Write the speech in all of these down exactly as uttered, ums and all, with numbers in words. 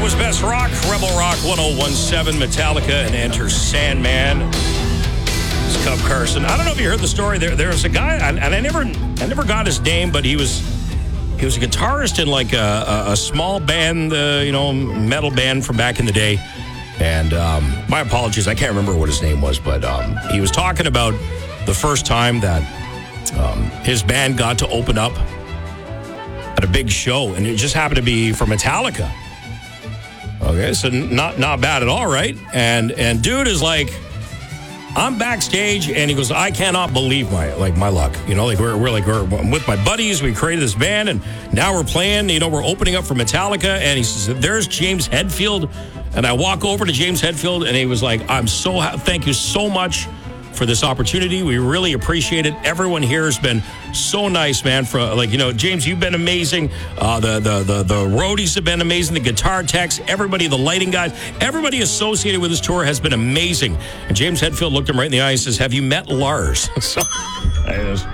was Best Rock, Rebel Rock one oh one seven, Metallica, and Enter Sandman. It's Cub Carson. I don't know if you heard the story. There, there was a guy, and I never, I never got his name, but he was, he was a guitarist in like a, a, a small band, uh, you know, metal band from back in the day. And um, my apologies, I can't remember what his name was, but um, he was talking about the first time that um, his band got to open up at a big show, and it just happened to be for Metallica. Okay, so not not bad at all, right? And and dude is like, I'm backstage, and he goes, I cannot believe my like my luck. You know, like we're we're like we're I'm with my buddies. We created this band, and now we're playing. You know, we're opening up for Metallica, and he says, "There's James Hetfield." And I walk over to James Hetfield, and he was like, "I'm so ha- thank you so much for this opportunity. We really appreciate it. Everyone here has been so nice, man. For like, you know, James, you've been amazing. Uh, the the the the roadies have been amazing. The guitar techs, everybody, the lighting guys, everybody associated with this tour has been amazing." And James Hetfield looked him right in the eye and says, "Have you met Lars?" So, I was,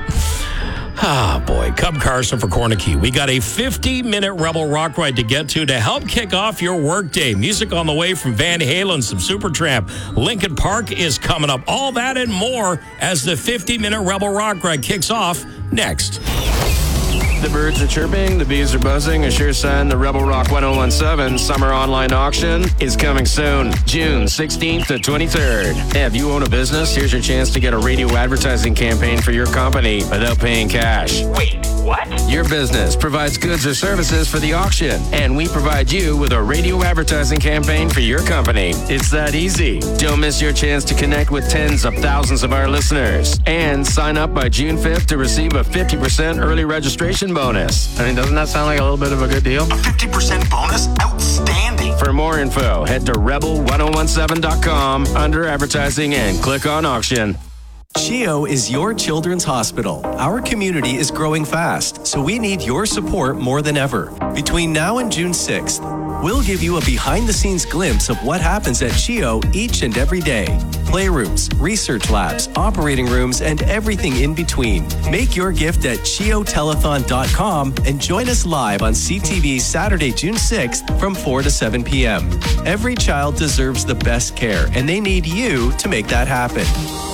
ah, boy, Cub Carson for Cornicky. We got a fifty-minute Rebel Rock ride to get to to help kick off your workday. Music on the way from Van Halen, some Supertramp. Linkin Park is coming up. All that and more as the fifty-minute Rebel Rock ride kicks off next. The birds are chirping, the bees are buzzing, a sure sign the Rebel Rock one oh one seven summer online auction is coming soon, June sixteenth to twenty-third. If you own a business, here's your chance to get a radio advertising campaign for your company without paying cash. Wait, what? Your business provides goods or services for the auction, and we provide you with a radio advertising campaign for your company. It's that easy. Don't miss your chance to connect with tens of thousands of our listeners. And sign up by June fifth to receive a fifty percent early registration bonus. I mean, doesn't that sound like a little bit of a good deal? A fifty percent bonus? Outstanding. For more info, head to rebel ten seventeen dot com under advertising and click on auction. CHEO is your children's hospital. Our community is growing fast, so we need your support more than ever. Between now and June sixth, we'll give you a behind-the-scenes glimpse of what happens at CHEO each and every day. Playrooms, research labs, operating rooms, and everything in between. Make your gift at cheo telethon dot com and join us live on C T V Saturday, June sixth from four to seven p.m. Every child deserves the best care, and they need you to make that happen.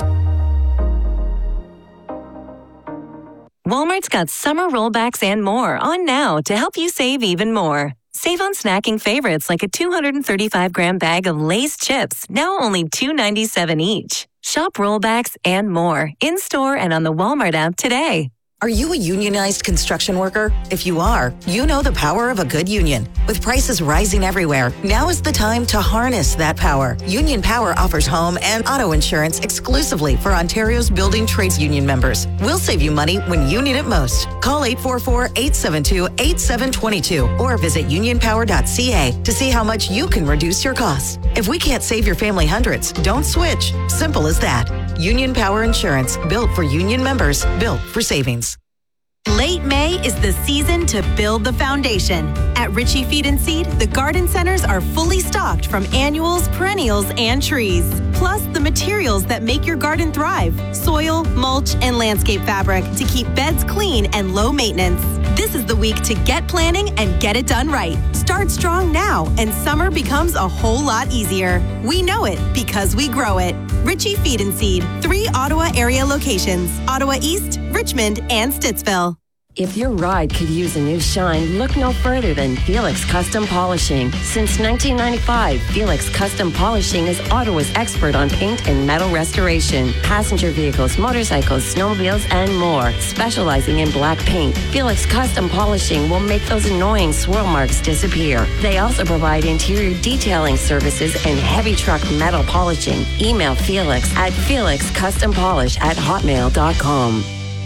Walmart's got summer rollbacks and more on now to help you save even more. Save on snacking favorites like a two hundred thirty-five gram bag of Lay's chips, now only two dollars and ninety-seven cents each. Shop rollbacks and more in-store and on the Walmart app today. Are you a unionized construction worker? If you are, you know the power of a good union. With prices rising everywhere, now is the time to harness that power. Union Power offers home and auto insurance exclusively for Ontario's building trades union members. We'll save you money when you need it most. Call eight four four, eight seven two, eight seven two two or visit union power dot c a to see how much you can reduce your costs. If we can't save your family hundreds, don't switch. Simple as that. Union Power Insurance, built for union members, built for savings. Late May is the season to build the foundation. At Ritchie Feed and Seed, the garden centers are fully stocked from annuals, perennials, and trees. Plus, the materials that make your garden thrive. Soil, mulch, and landscape fabric to keep beds clean and low maintenance. This is the week to get planning and get it done right. Start strong now, and summer becomes a whole lot easier. We know it because we grow it. Ritchie Feed and Seed, three Ottawa area locations, Ottawa East, Richmond, and Stittsville. If your ride could use a new shine, look no further than Felix Custom Polishing. Since nineteen ninety-five, Felix Custom Polishing is Ottawa's expert on paint and metal restoration, passenger vehicles, motorcycles, snowmobiles, and more. Specializing in black paint, Felix Custom Polishing will make those annoying swirl marks disappear. They also provide interior detailing services and heavy truck metal polishing. Email Felix at felix custom polish at hotmail dot com.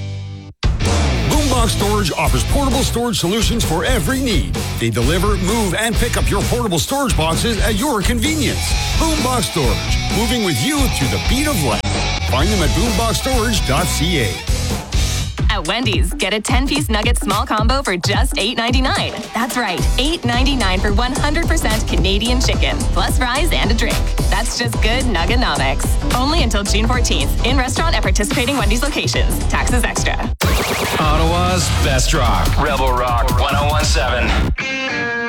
Boombox Storage offers portable storage solutions for every need. They deliver, move, and pick up your portable storage boxes at your convenience. Boombox Storage, moving with you to the beat of life. Find them at boombox storage dot c a. At Wendy's, get a ten-piece nugget small combo for just eight ninety-nine. That's right, eight ninety-nine for one hundred percent Canadian chicken, plus fries and a drink. That's just good Nuggenomics. Only until June fourteenth. In restaurant at participating Wendy's locations. Taxes extra. Ottawa's best rock. Rebel Rock ten seventeen.